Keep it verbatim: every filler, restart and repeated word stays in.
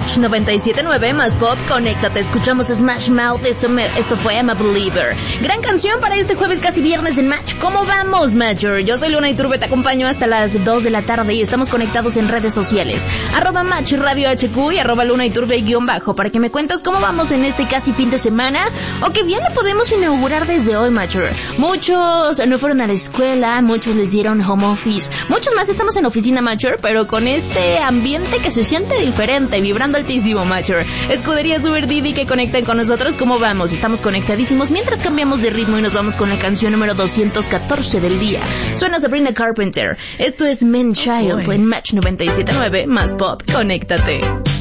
Match noventa y siete punto nueve más pop, conéctate, escuchamos Smash Mouth, esto, me, esto fue I'm a Believer. Gran canción para este jueves casi viernes en Match. ¿Cómo vamos, Matcher? Yo soy Luna Iturbe, te acompaño hasta las dos de la tarde y estamos conectados en redes sociales. Arroba Match Radio H Q y arroba Luna Iturbe guión bajo para que me cuentes cómo vamos en este casi fin de semana o que bien le podemos inaugurar desde hoy, Matcher. Muchos no fueron a la escuela, muchos les dieron home office, muchos más estamos en oficina, Matcher, pero con este ambiente que se siente diferente, vibrando altísimo, Matcher. Escudería Super Didi que conectan con nosotros. ¿Cómo vamos? Estamos conectadísimos mientras cambiamos de ritmo y nos vamos con la canción número doscientos catorce del día. Suena Sabrina Carpenter. Esto es Men Child en Match noventa y siete punto nueve más pop. Conéctate.